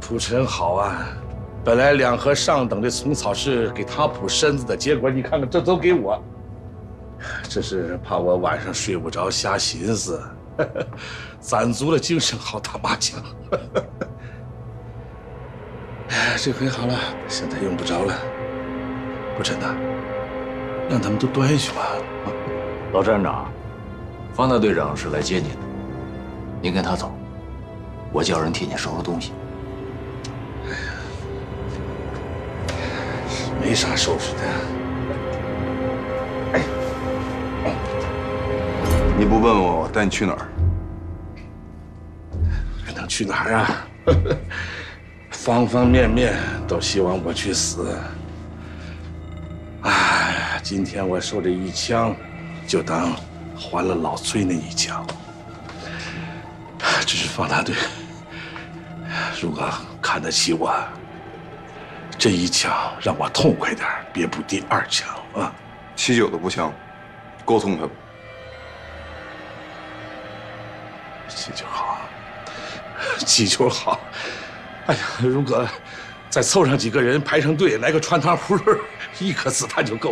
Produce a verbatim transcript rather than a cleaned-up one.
蒲晨好啊，本来两河上等的虫草是给他补身子的，结果你看看这都给我，这是怕我晚上睡不着瞎寻思，攒足了精神好打麻将。哎，这回好了，现在用不着了。不真的，让他们都端下去吧。啊， 老站长，方大队长是来接您的，您跟他走，我叫人替你收拾东西。 哎呀，没啥收拾的。哎， 你不问问我，我带你去哪儿？ 还能去哪儿啊？方方面面都希望我去死。哎，今天我受这一枪，就当还了老崔那一枪。只是方大队，如果看得起我，这一枪让我痛快点，别补第二枪啊！ 七九的步枪，够痛快不？ 七九好，七九好。哎呀，如果再凑上几个人排成队，来个穿堂葫芦，一颗子弹就够